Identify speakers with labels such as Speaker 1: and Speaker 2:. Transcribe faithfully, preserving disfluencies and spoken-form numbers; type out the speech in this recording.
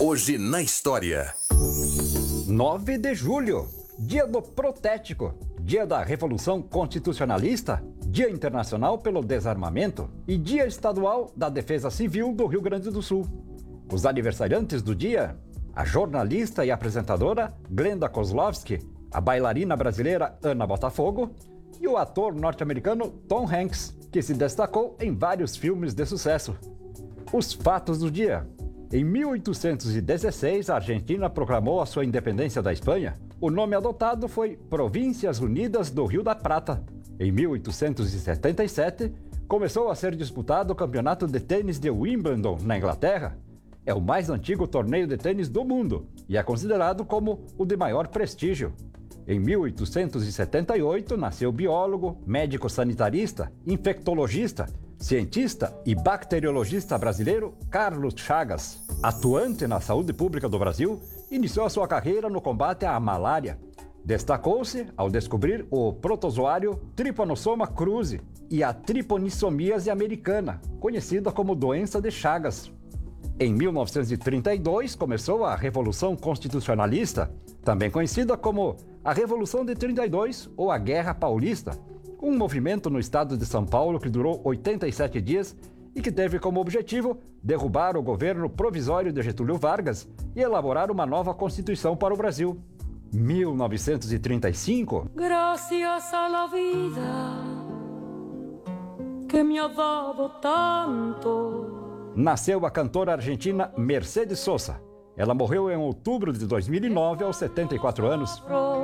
Speaker 1: Hoje na história.
Speaker 2: nove de julho, dia do protético, dia da Revolução Constitucionalista, dia internacional pelo desarmamento e dia estadual da Defesa Civil do Rio Grande do Sul. Os aniversariantes do dia: a jornalista e apresentadora Glenda Kozlovsky, a bailarina brasileira Ana Botafogo e o ator norte-americano Tom Hanks, que se destacou em vários filmes de sucesso. Os fatos do dia: em mil oitocentos e dezesseis, a Argentina proclamou a sua independência da Espanha. O nome adotado foi Províncias Unidas do Rio da Prata. Em mil oitocentos e setenta e sete, começou a ser disputado o campeonato de tênis de Wimbledon, na Inglaterra. É o mais antigo torneio de tênis do mundo e é considerado como o de maior prestígio. Em mil oitocentos e setenta e oito, nasceu o biólogo, médico sanitarista, infectologista, cientista e bacteriologista brasileiro Carlos Chagas. Atuante na saúde pública do Brasil, iniciou a sua carreira no combate à malária. Destacou-se ao descobrir o protozoário Trypanosoma cruzi e a triponissomíase americana, conhecida como doença de Chagas. Em mil novecentos e trinta e dois, começou a Revolução Constitucionalista, também conhecida como a Revolução de trinta e dois ou a Guerra Paulista, um movimento no estado de São Paulo que durou oitenta e sete dias e que teve como objetivo derrubar o governo provisório de Getúlio Vargas e elaborar uma nova Constituição para o Brasil. mil novecentos e trinta e cinco.
Speaker 3: Gracias a la vida que me ha dado tanto.
Speaker 2: Nasceu a cantora argentina Mercedes Sosa. Ela morreu em outubro de dois mil e nove aos setenta e quatro anos.